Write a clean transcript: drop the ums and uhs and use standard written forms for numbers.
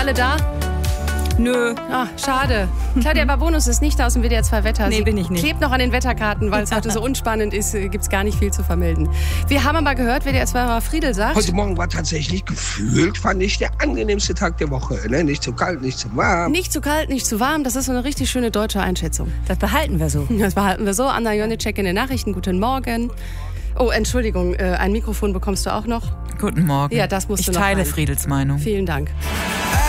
alle da? Nö. Ah, schade. Claudia Barbonus ist nicht aus dem WDR 2 Wetter. Nee, bin ich nicht. Klebt noch an den Wetterkarten, weil es heute so unspannend ist, gibt es gar nicht viel zu vermelden. Wir haben aber gehört, WDR 2 war Friedel sagt... Heute Morgen war tatsächlich gefühlt, fand ich, der angenehmste Tag der Woche. Ne? Nicht zu kalt, nicht zu warm. Nicht zu kalt, nicht zu warm. Das ist so eine richtig schöne deutsche Einschätzung. Das behalten wir so. Das behalten wir so. Anna Jonitschek in den Nachrichten. Guten Morgen. Oh, Entschuldigung, ein Mikrofon bekommst du auch noch. Guten Morgen. Ja, das musst du noch Ich teile rein. Friedels Meinung. Vielen Dank.